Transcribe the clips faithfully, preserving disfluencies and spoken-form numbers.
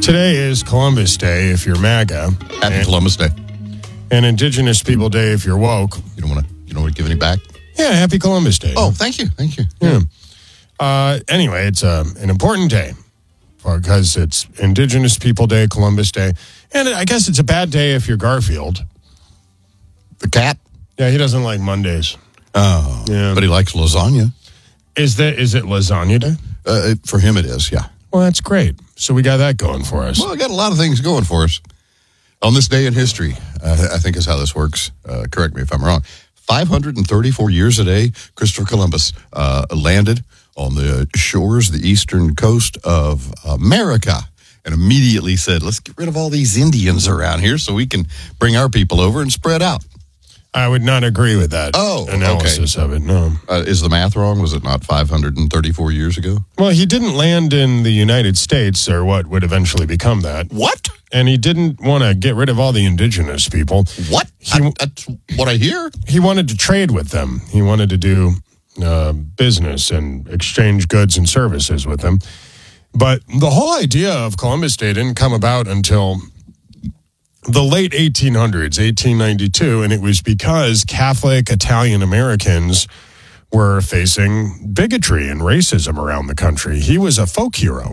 Today is Columbus Day if you're MAGA. Happy and, Columbus Day. And Indigenous People Day if you're woke. You don't want to. You don't want to give any back. Yeah, Happy Columbus Day. Oh, thank you, thank you. Yeah. Uh, anyway, it's uh, an important day because it's Indigenous People Day, Columbus Day, and I guess it's a bad day if you're Garfield. The cat. Yeah, he doesn't like Mondays. Oh, yeah, but he likes lasagna. Is that is it lasagna day? Uh, it, for him, it is. Yeah. Well, that's great. So we got that going for us. Well, I got a lot of things going for us on this day in history. Uh, I think is how this works. Uh, correct me if I'm wrong. five hundred thirty-four years today, Christopher Columbus uh, landed on the shores, the eastern coast of America, and immediately said, "Let's get rid of all these Indians around here, so we can bring our people over and spread out." I would not agree with that oh, analysis okay. of it, no. Uh, is the math wrong? Was it not five hundred thirty-four years ago? Well, he didn't land in the United States, or what would eventually become that. What? And he didn't want to get rid of all the indigenous people. What? He, I, that's what I hear. He wanted to trade with them. He wanted to do uh, business and exchange goods and services with them. But the whole idea of Columbus Day didn't come about until the late eighteen hundreds, eighteen ninety-two, and it was because Catholic Italian Americans were facing bigotry and racism around the country. He was a folk hero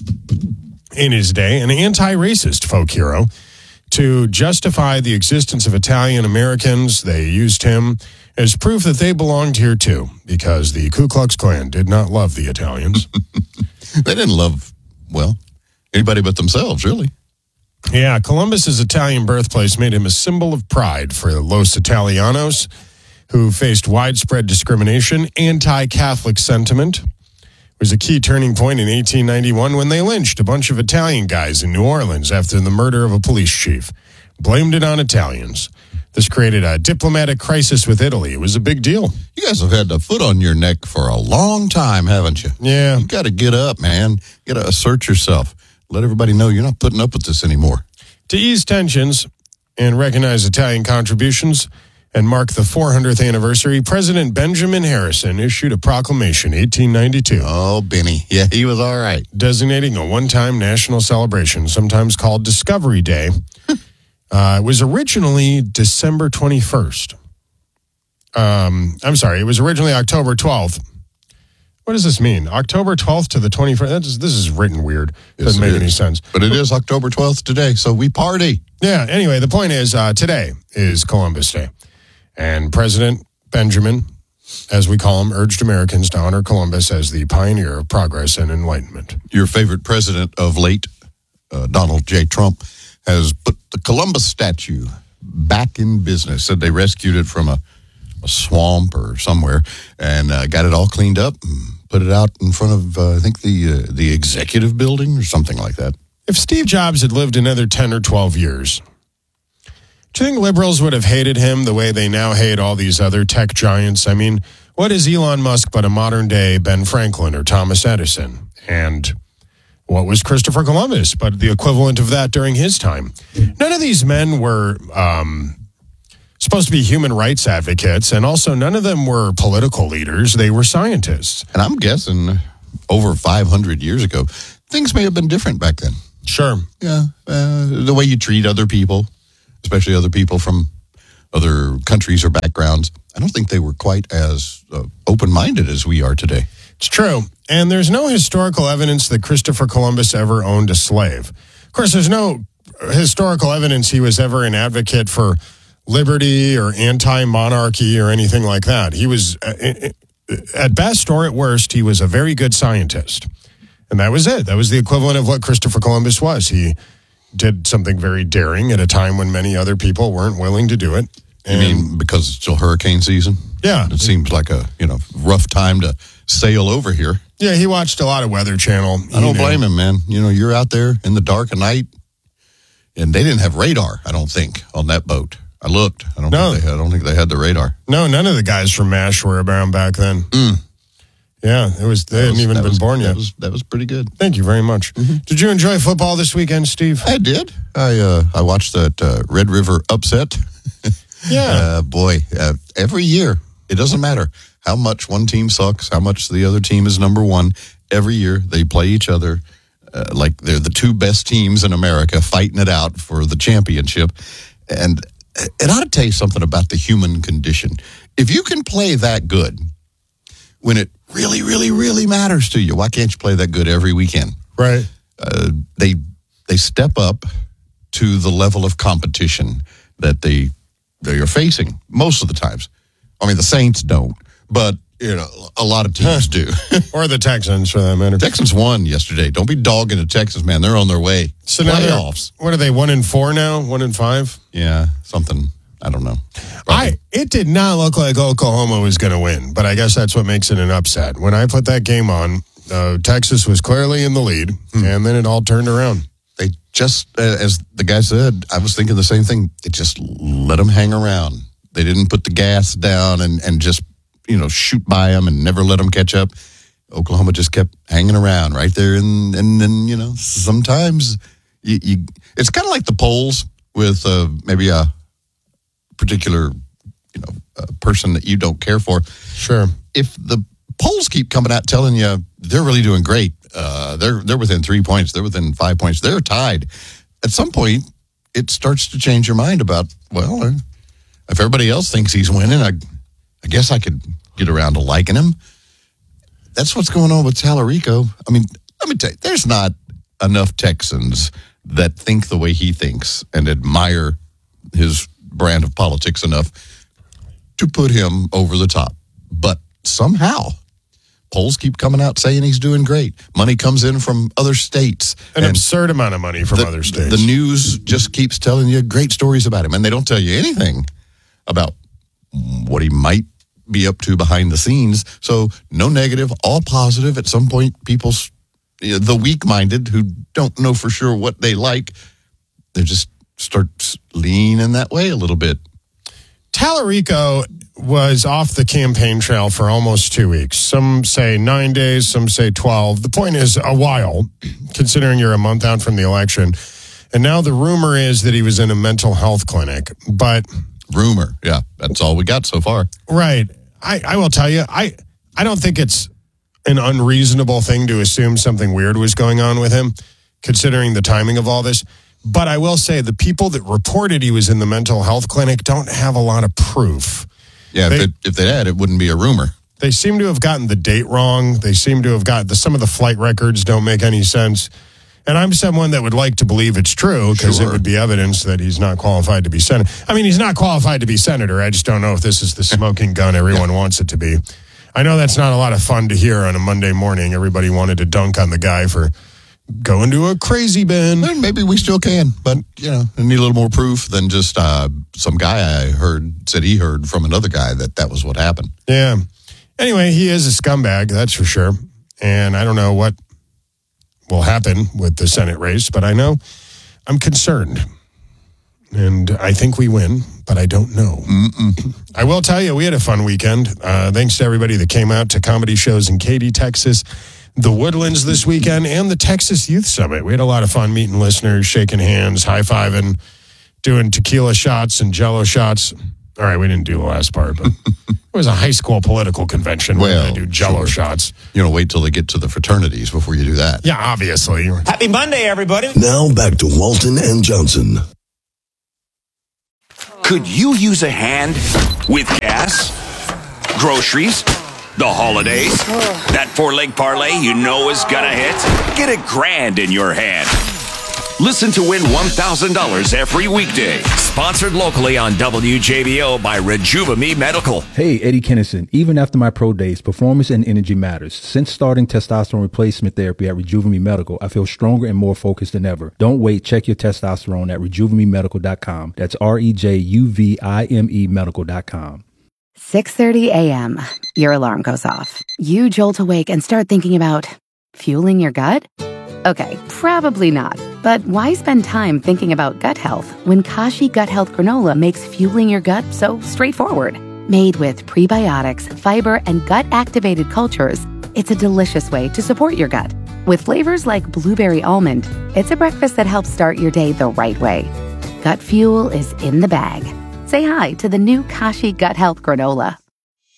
in his day, an anti-racist folk hero. To justify the existence of Italian Americans, they used him as proof that they belonged here too, because the Ku Klux Klan did not love the Italians. They didn't love, well, anybody but themselves, really. Yeah, Columbus's Italian birthplace made him a symbol of pride for Los Italianos, who faced widespread discrimination, anti-Catholic sentiment. It was a key turning point in eighteen ninety-one when they lynched a bunch of Italian guys in New Orleans after the murder of a police chief. Blamed it on Italians. This created a diplomatic crisis with Italy. It was a big deal. You guys have had the foot on your neck for a long time, haven't you? Yeah. You got to get up, man. You got to assert yourself. Let everybody know you're not putting up with this anymore. To ease tensions and recognize Italian contributions and mark the four hundredth anniversary, President Benjamin Harrison issued a proclamation, eighteen ninety-two. Oh, Benny. Yeah, he was all right. Designating a one-time national celebration, sometimes called Discovery Day. uh, it was originally December twenty-first. Um, I'm sorry, it was originally October twelfth. What does this mean? October twelfth to the twenty-first? That is, this is written weird. Doesn't yes, make any sense. But it is October twelfth today, so we party. Yeah, anyway, the point is uh, today is Columbus Day. And President Benjamin, as we call him, urged Americans to honor Columbus as the pioneer of progress and enlightenment. Your favorite president of late, uh, Donald J. Trump, has put the Columbus statue back in business. Said they rescued it from a, a swamp or somewhere and uh, got it all cleaned up and put it out in front of, uh, I think, the uh, the executive building or something like that. If Steve Jobs had lived another ten or twelve years, do you think liberals would have hated him the way they now hate all these other tech giants? I mean, what is Elon Musk but a modern-day Ben Franklin or Thomas Edison? And what was Christopher Columbus but the equivalent of that during his time? None of these men were um, supposed to be human rights advocates, and also none of them were political leaders. They were scientists. And I'm guessing over five hundred years ago, things may have been different back then. Sure. Yeah, uh, the way you treat other people, especially other people from other countries or backgrounds. I don't think they were quite as uh, open-minded as we are today. It's true. And there's no historical evidence that Christopher Columbus ever owned a slave. Of course, there's no historical evidence he was ever an advocate for liberty or anti-monarchy or anything like that. He was, at best or at worst, he was a very good scientist. And that was it. That was the equivalent of what Christopher Columbus was. He did something very daring at a time when many other people weren't willing to do it. And you mean because it's still hurricane season? Yeah. It seems like a, you know, rough time to sail over here. Yeah, he watched a lot of Weather Channel. I don't knew. blame him, man. You know, you're out there in the dark of night, and they didn't have radar, I don't think, on that boat. I looked. I don't, no. think, they had, I don't think they had the radar. No, none of the guys from MASH were around back then. Mm. Yeah, it was. They that hadn't was, even been was, born that yet. Was, that was pretty good. Thank you very much. Mm-hmm. Did you enjoy football this weekend, Steve? I did. I uh, I watched that uh, Red River upset. Yeah. Uh, boy, uh, every year, it doesn't matter how much one team sucks, how much the other team is number one. Every year, they play each other. uh, like they're the two best teams in America fighting it out for the championship. And it ought to tell you something about the human condition. If you can play that good when it really, really, really matters to you, why can't you play that good every weekend? Right. Uh, they they step up to the level of competition that they they are facing most of the times. I mean, the Saints don't, but you know, a lot of teams do. Or the Texans, for that matter. Texans won yesterday. Don't be dogging the Texans, man. They're on their way. So now they're- Playoffs. What are they, one and four now? One and five? Yeah, something. I don't know. I It did not look like Oklahoma was going to win, but I guess that's what makes it an upset. When I put that game on, uh, Texas was clearly in the lead, Hmm. and then it all turned around. They just, uh, as the guy said, I was thinking the same thing. They just let them hang around. They didn't put the gas down and, and just, you know, shoot by them and never let them catch up. Oklahoma just kept hanging around right there. And, and then, you know, sometimes you, you it's kind of like the polls with uh, maybe a particular, you know, a person that you don't care for. Sure. If the polls keep coming out telling you they're really doing great, uh, they're they're within three points, they're within five points, they're tied. At some point, it starts to change your mind about, well, uh, if everybody else thinks he's winning, I, I guess I could get around to liking him. That's what's going on with Tallarico. I mean, let me tell you, there's not enough Texans that think the way he thinks and admire his brand of politics enough to put him over the top. But somehow, polls keep coming out saying he's doing great. Money comes in from other states. An and absurd amount of money from the, other states. The news just keeps telling you great stories about him, and they don't tell you anything about what he might be up to behind the scenes. So no negative, all positive. At some point, people, you know, the weak-minded who don't know for sure what they like, they just start leaning that way a little bit. Tallarico was off the campaign trail for almost two weeks. Some say nine days, some say twelve. The point is a while, considering you're a month out from the election. And now the rumor is that he was in a mental health clinic. But rumor, yeah, that's all we got so far. Right. I, I will tell you, I, I don't think it's an unreasonable thing to assume something weird was going on with him, considering the timing of all this. But I will say the people that reported he was in the mental health clinic don't have a lot of proof. Yeah, They- if, it, if they had, it wouldn't be a rumor. They seem to have gotten the date wrong. They seem to have got the, some of the flight records don't make any sense. And I'm someone that would like to believe it's true because Sure. it would be evidence that he's not qualified to be senator. I mean, he's not qualified to be senator. I just don't know if this is the smoking gun everyone yeah. wants it to be. I know that's not a lot of fun to hear on a Monday morning. Everybody wanted to dunk on the guy for going to a crazy bin. Well, maybe we still can, but, you know, I need a little more proof than just uh, some guy I heard said he heard from another guy that that was what happened. Yeah. Anyway, he is a scumbag, that's for sure. And I don't know what will happen with the Senate race, but I know I'm concerned. And I think we win, but I don't know. Mm-mm. I will tell you, we had a fun weekend. Uh, thanks to everybody that came out to comedy shows in Katy, Texas, the Woodlands this weekend, and the Texas Youth Summit. We had a lot of fun meeting listeners, shaking hands, high-fiving, doing tequila shots and Jello shots. All right, we didn't do the last part, but it was a high school political convention where Well, they do Jello sure. shots. You know, wait till they get to the fraternities before you do that. Yeah, obviously. Happy Monday, everybody. Now back to Walton and Johnson. Could you use a hand with gas, groceries, the holidays? That four-leg parlay you know is gonna hit? Get a grand in your hand. Listen to win one thousand dollars every weekday. Sponsored locally on W J B O by Rejuvame Medical. Hey, Eddie Kennison. Even after my pro days, performance and energy matters. Since starting testosterone replacement therapy at Rejuvame Medical, I feel stronger and more focused than ever. Don't wait. Check your testosterone at rejuvame medical dot com. That's R E J U V I M E medical dot com. six thirty a.m. Your alarm goes off. You jolt awake and start thinking about fueling your gut? Okay, probably not. But why spend time thinking about gut health when Kashi Gut Health Granola makes fueling your gut so straightforward? Made with prebiotics, fiber, and gut-activated cultures, it's a delicious way to support your gut. With flavors like blueberry almond, it's a breakfast that helps start your day the right way. Gut fuel is in the bag. Say hi to the new Kashi Gut Health Granola.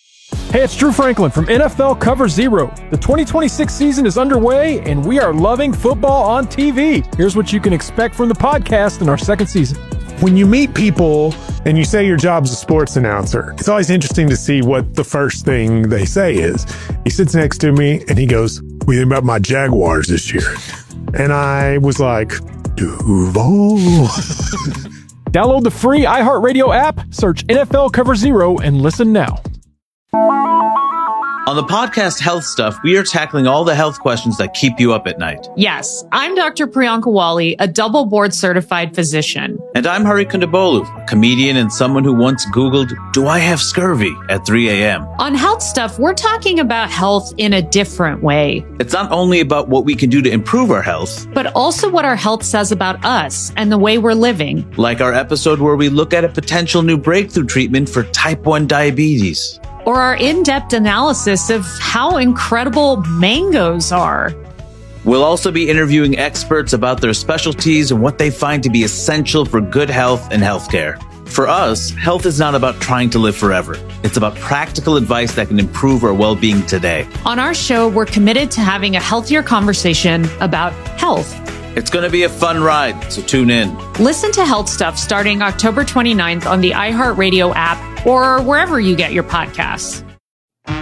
Hey, it's Drew Franklin from N F L Cover Zero. The twenty twenty-six season is underway, and we are loving football on T V. Here's what you can expect from the podcast in our second season. When you meet people and you say your job's a sports announcer, it's always interesting to see what the first thing they say is. He sits next to me and he goes, "What do you think about my Jaguars this year?" And I was like, Duval. Download the free iHeartRadio app, search N F L Cover Zero, and listen now. On the podcast Health Stuff, we are tackling all the health questions that keep you up at night. Yes, I'm Doctor Priyanka Wali, a double board certified physician. And I'm Hari Kondabolu, a comedian and someone who once Googled, "Do I have scurvy?" at three a.m. On Health Stuff, we're talking about health in a different way. It's not only about what we can do to improve our health, but also what our health says about us and the way we're living. Like our episode where we look at a potential new breakthrough treatment for type one diabetes. Or our in-depth analysis of how incredible mangoes are. We'll also be interviewing experts about their specialties and what they find to be essential for good health and healthcare. For us, health is not about trying to live forever. It's about practical advice that can improve our well-being today. On our show, we're committed to having a healthier conversation about health. It's going to be a fun ride, so tune in. Listen to Health Stuff starting October twenty-ninth on the iHeartRadio app or wherever you get your podcasts.